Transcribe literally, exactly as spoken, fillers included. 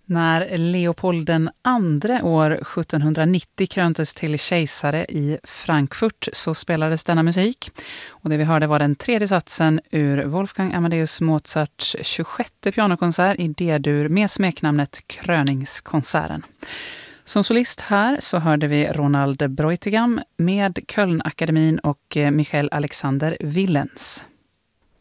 När Leopold den andre år sjuttonhundranittio kröntes till kejsare i Frankfurt så spelades denna musik. Och det vi hörde var den tredje satsen ur Wolfgang Amadeus Mozarts tjugosjätte pianokonsert i D-dur med smeknamnet Kröningskonserten. Som solist här så hörde vi Ronald Breutigam med Kölnakademin och Michael Alexander Willens.